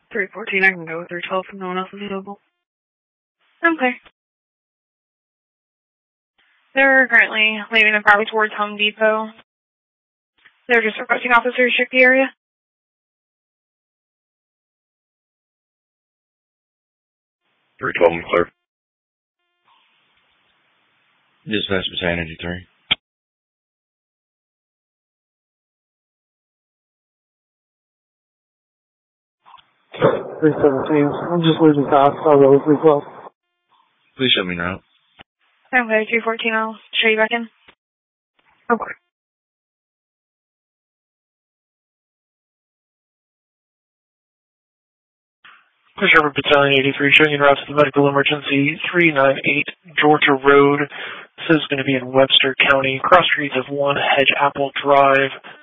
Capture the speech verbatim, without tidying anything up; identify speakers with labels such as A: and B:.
A: three fourteen, I can go with three twelve if no one else is available.
B: Okay. They're currently leaving the property towards Home Depot. They're just requesting officers to restrict the area.
C: three twelve, I'm clear.
D: Dispatch Battalion eighty-three.
E: three seventeen. I'm just losing fast. I'll go with three twelve.
D: Please show me now.
B: Okay, three fourteen, I'll show you back in.
A: Okay.
E: Push over Battalion eighty-three, showing you route to the medical emergency, three ninety-eight Georgia Road. This is going to be in Webster County, cross streets of One Hedge Apple Drive.